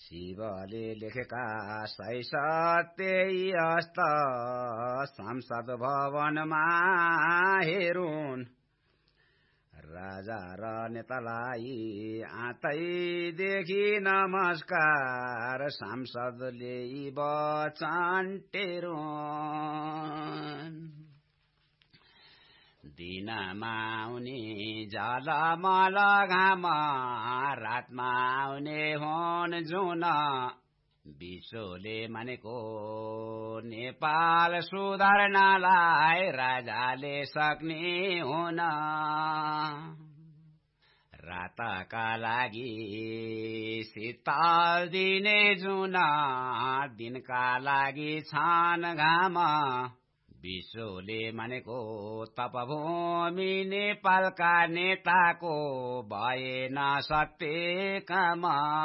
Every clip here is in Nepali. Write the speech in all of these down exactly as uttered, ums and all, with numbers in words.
शिवले लेखेका सही सत्य अस्त संसद भवनमा हेरुन् राजा र नेतालाई आतैदेखि नमस्कार सांसदले वचन टेरुन् दिनमा आउने जलमल घाम रातमा आउने हुन् जुन विश्वले मानेको नेपाल सुधार्नलाई राजाले सक्ने हुन रातका लागि शीतल दिने जुन दिनका लागि छन् घाम विश्वले मानेको तपभूमि नेपालका नेताको भएन सत्य काम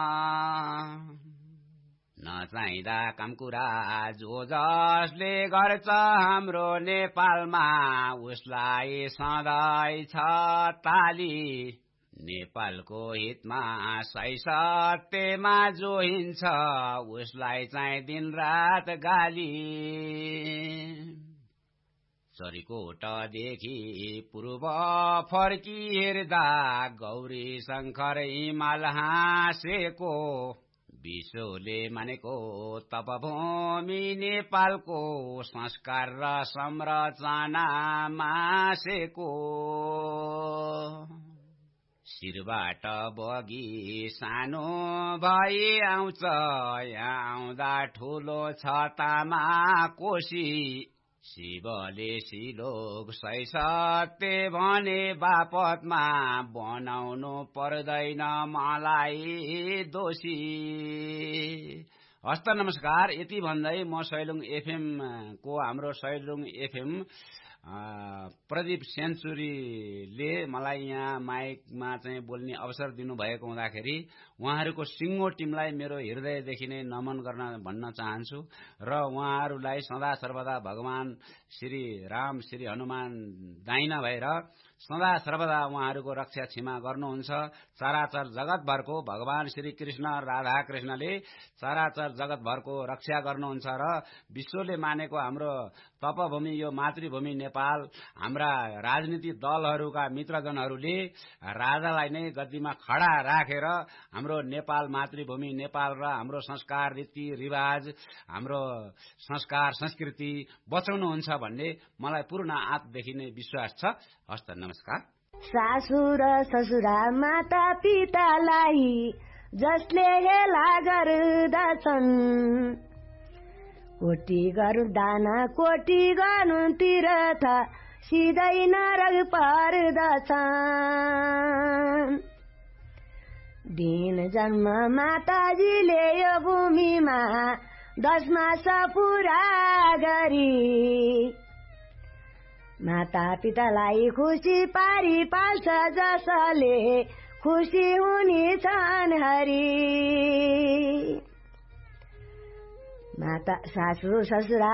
नचाहिँदा काम कुरा जो जसले गर्छ हाम्रो नेपालमा उसलाई सधैँ छ ताली नेपालको हितमा सही सत्यमा जो हिँड्छ उसलाई चाहिँ दिनरात गाली चरीकोटदेखि पूर्व फर्की हेर्दा गौरी शंकर हिमाल हाँसेको विश्वले मानेको तपभूमि नेपालको संस्कार र संरचना मासेको शिरबाट बगी सानो भई आउँछ यहाँ आउँदा ठुलो छतामा कोशी शिवले सिलोक सही सत्य भने बापतमा बनाउनु पर्दैन मलाई दोषी। हस्त नमस्कार। यति भन्दै म सैलुङ एफएम को हाम्रो सैलुङ एफएम प्रदीप सेन्चुरीले मलाई यहाँ माइकमा चाहिँ बोल्ने अवसर दिनुभएको हुँदाखेरि उहाँहरूको सिङ्गो टिमलाई मेरो हृदयदेखि नै नमन गर्न भन्न चाहन्छु र उहाँहरूलाई सदा सर्वदा भगवान श्री राम श्री हनुमान दाइना भएर सदा सर्वदा उहाँहरूको रक्षा क्षमा गर्नुहुन्छ। चराचर जगतभरको भगवान श्री कृष्ण राधा कृष्णले चराचर जगतभरको रक्षा गर्नुहुन्छ र विश्वले मानेको हाम्रो तपभूमि यो मातृभूमि नेपाल हाम्रा राजनीतिक दलहरूका मित्रजनहरूले राजालाई नै गद्दीमा खडा राखेर हाम्रो नेपाल मातृभूमि नेपाल र हाम्रो संस्कार रीति रिवाज हाम्रो संस्कार संस्कृति बचाउनुहुन्छ भन्ने मलाई पूर्ण आँतदेखि नै विश्वास छ। हस्त नमस्कार। सासु र ससुरा माता पितालाई जसले हेला गर्दछन् कोटी गरौँ दाना कोटी गर्नु तीर्थ सिधै नरक पर्दछन्। दिन जन्म माताजीले यो भूमिमा दश मास पुरा गरी माता पितालाई खुसी पारी पाल्छ जसले खुसी हुनेछन् हरि। माता सासु ससुरा